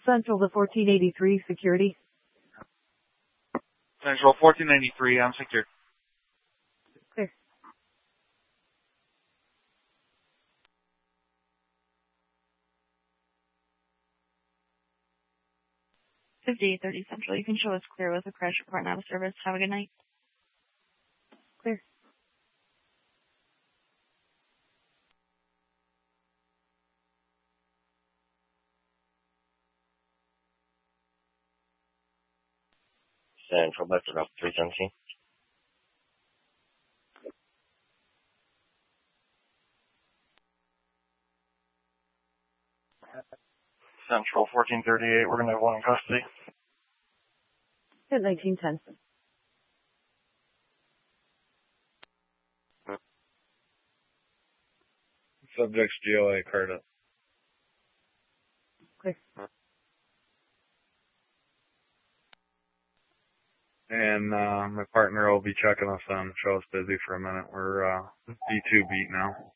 Central to 1483, security. Central 1493, I'm secured. Clear. $5830 Central. You can show us clear with a crash report and out of service. Have a good night. Clear. Central Vector up 317. Central 1438, we're going to have one in custody. Hit 1910. Subject's GOA card up. Clear. And my partner will be checking us on. Show us busy for a minute. We're B2 beat now.